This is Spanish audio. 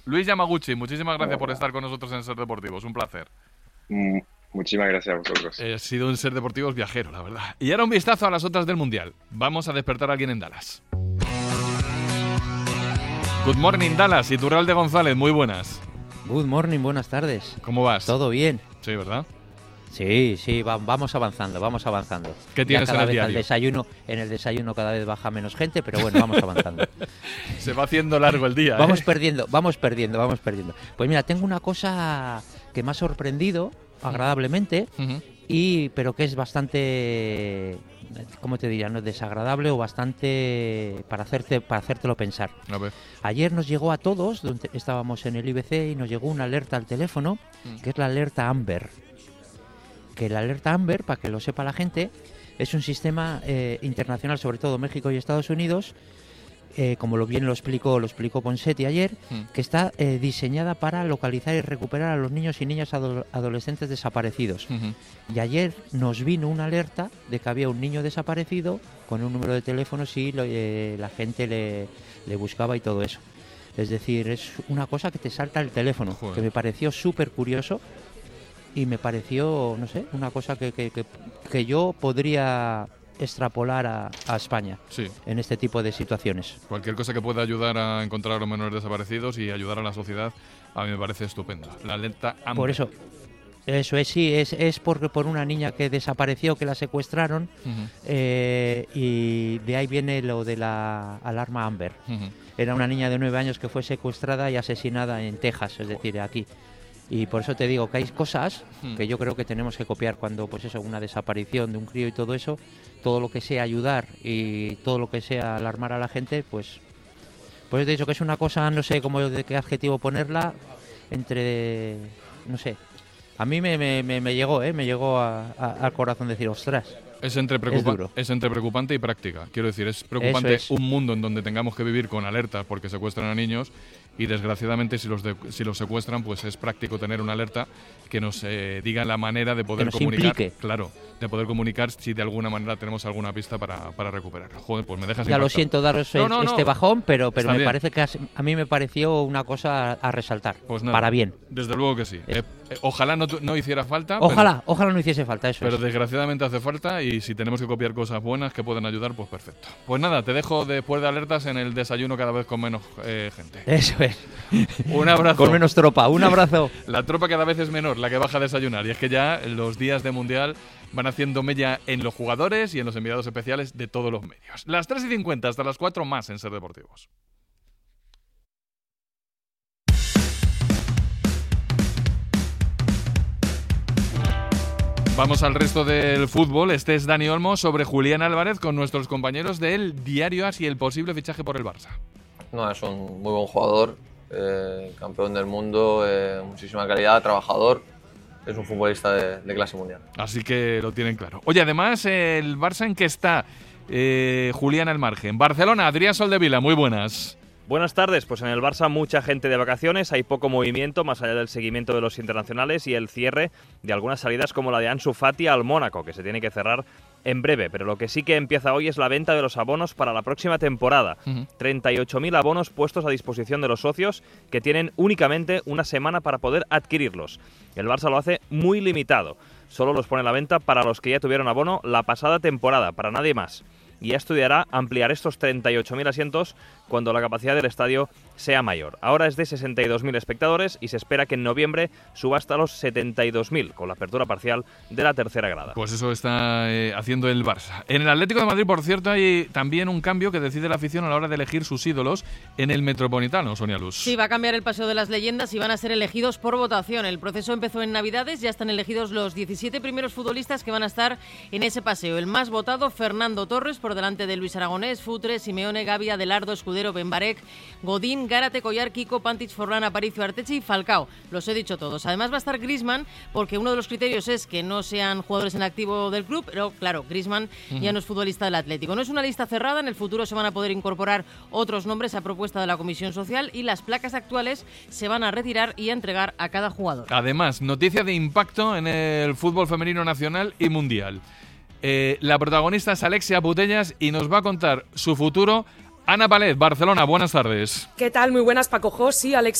Luis Yamaguchi, muchísimas gracias por estar con nosotros en Ser Deportivos. Un placer. Muchísimas gracias a vosotros. Ha sido un Ser Deportivos viajero, la verdad. Y ahora un vistazo a las otras del Mundial. Vamos a despertar a alguien en Dallas. Good morning, Dallas. Iturralde González, muy buenas. Good morning, buenas tardes. ¿Cómo vas? ¿Todo bien? Sí, ¿verdad? Sí, vamos avanzando. ¿Qué tienes ya cada en el vez diario? En el desayuno cada vez baja menos gente, pero bueno, vamos avanzando. Se va haciendo largo el día. Vamos perdiendo. Pues mira, tengo una cosa que me ha sorprendido agradablemente, pero que es bastante, ¿cómo te diría? ¿No? Desagradable o bastante para hacértelo pensar. A ver. Ayer nos llegó a todos, donde estábamos en el IBC, y nos llegó una alerta al teléfono, que es la alerta Amber. Que la alerta Amber, para que lo sepa la gente, es un sistema internacional, sobre todo México y Estados Unidos, como lo explicó Ponseti ayer, que está diseñada para localizar y recuperar a los niños y niñas adolescentes desaparecidos. Y ayer nos vino una alerta de que había un niño desaparecido con un número de teléfono si la gente le buscaba y todo eso. Es decir, es una cosa que te salta el teléfono. Joder. Que me pareció súper curioso. Y me pareció, no sé, una cosa que yo podría extrapolar a España en este tipo de situaciones. Cualquier cosa que pueda ayudar a encontrar a los menores desaparecidos y ayudar a la sociedad, a mí me parece estupenda. La alerta Amber. Por eso es, sí, es por una niña que desapareció, que la secuestraron, y de ahí viene lo de la alarma Amber. Era una niña de 9 años que fue secuestrada y asesinada en Texas, es decir, aquí. Y por eso te digo que hay cosas que yo creo que tenemos que copiar cuando, pues eso, una desaparición de un crío y todo eso, todo lo que sea ayudar y todo lo que sea alarmar a la gente, pues te he dicho que es una cosa, no sé cómo de qué adjetivo ponerla, no sé, a mí me llegó al corazón decir, ostras. Es entre preocupante y práctica. Quiero decir, es preocupante un mundo en donde tengamos que vivir con alertas porque secuestran a niños y desgraciadamente si los secuestran, pues es práctico tener una alerta que nos diga la manera de poder comunicar. Implique. Claro, de poder comunicar si de alguna manera tenemos alguna pista para recuperarlo. Joder, pues me dejas ya impactado. Lo siento daros este bajón, pero me bien. parece que a mí me pareció una cosa a resaltar. Pues nada, para bien. Desde luego que sí. Ojalá no hiciera falta. Ojalá no hiciese falta eso. Pero desgraciadamente hace falta y si tenemos que copiar cosas buenas que pueden ayudar, pues perfecto. Pues nada, te dejo después de alertas en el desayuno cada vez con menos gente. Eso es. Un abrazo. Con menos tropa, un abrazo. La tropa cada vez es menor, la que baja a desayunar. Y es que ya los días de Mundial van haciendo mella en los jugadores y en los enviados especiales de todos los medios. Las 3:50 hasta las 4 más en Ser Deportivos. Vamos al resto del fútbol. Este es Dani Olmo sobre Julián Álvarez con nuestros compañeros del Diario AS y el posible fichaje por el Barça. No, es un muy buen jugador, campeón del mundo, muchísima calidad, trabajador. Es un futbolista de clase mundial. Así que lo tienen claro. Oye, además, el Barça, ¿en qué está? Julián al margen. Barcelona, Adrián Soldevila, muy buenas. Buenas tardes, pues en el Barça mucha gente de vacaciones, hay poco movimiento más allá del seguimiento de los internacionales y el cierre de algunas salidas como la de Ansu Fati al Mónaco, que se tiene que cerrar en breve, pero lo que sí que empieza hoy es la venta de los abonos para la próxima temporada. 38.000 abonos puestos a disposición de los socios que tienen únicamente una semana para poder adquirirlos. El Barça lo hace muy limitado, solo los pone a la venta para los que ya tuvieron abono la pasada temporada, para nadie más. Y ya estudiará ampliar estos 38.000 asientos cuando la capacidad del estadio sea mayor. Ahora es de 62.000 espectadores y se espera que en noviembre suba hasta los 72.000 con la apertura parcial de la tercera grada. Pues eso está haciendo el Barça. En el Atlético de Madrid, por cierto, hay también un cambio que decide la afición a la hora de elegir sus ídolos en el Metropolitano, Sonia Luz. Sí, va a cambiar el paseo de las leyendas y van a ser elegidos por votación. El proceso empezó en Navidades, ya están elegidos los 17 primeros futbolistas que van a estar en ese paseo. El más votado, Fernando Torres, por delante de Luis Aragonés, Futre, Simeone, Gavi, Adelardo, Escudero, Benbarek, Godín, Gárate, Collar, Kiko, Pantic, Forlán, Aparicio, Arteche y Falcao. Los he dicho todos. Además va a estar Griezmann, porque uno de los criterios es que no sean jugadores en activo del club, pero claro, Griezmann ya no es futbolista del Atlético. No es una lista cerrada, en el futuro se van a poder incorporar otros nombres a propuesta de la Comisión Social y las placas actuales se van a retirar y a entregar a cada jugador. Además, noticia de impacto en el fútbol femenino nacional y mundial. La protagonista es Alexia Putellas y nos va a contar su futuro. Ana Palet, Barcelona, buenas tardes. ¿Qué tal? Muy buenas, Paco Jo. Sí, Alexia